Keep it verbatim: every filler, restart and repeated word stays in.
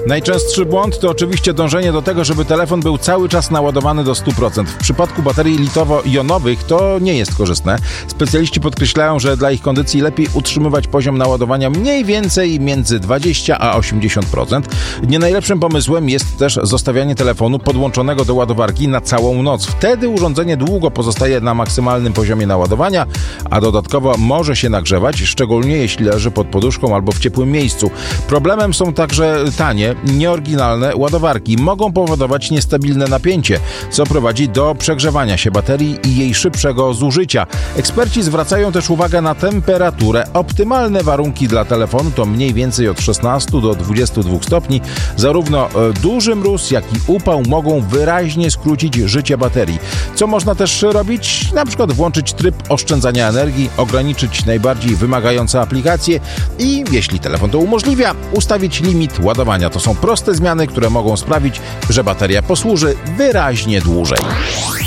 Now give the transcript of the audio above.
Najczęstszy błąd to oczywiście dążenie do tego, żeby telefon był cały czas naładowany do stu procent. W przypadku baterii litowo-jonowych to nie jest korzystne. Specjaliści podkreślają, że dla ich kondycji lepiej utrzymywać poziom naładowania mniej więcej między dwadzieścia a osiemdziesiąt procent. Nie najlepszym pomysłem jest też zostawianie telefonu podłączonego do ładowarki na całą noc. Wtedy urządzenie długo pozostaje na maksymalnym poziomie naładowania, a dodatkowo może się nagrzewać, szczególnie jeśli leży pod poduszką albo w ciepłym miejscu. Problemem są także tanie, nieoryginalne ładowarki. Mogą powodować niestabilne napięcie, co prowadzi do przegrzewania się baterii i jej szybszego zużycia. Eksperci zwracają też uwagę na temperaturę. Optymalne warunki dla telefonu to mniej więcej od szesnastu do dwudziestu dwóch stopni. Zarówno duży mróz, jak i upał mogą wyraźnie skrócić życie baterii. Co można też robić? Na przykład włączyć tryb oszczędzania energii, ograniczyć najbardziej wymagające aplikacje i, jeśli telefon to umożliwia, ustawić limit ładowania. To są proste zmiany, które mogą sprawić, że bateria posłuży wyraźnie dłużej.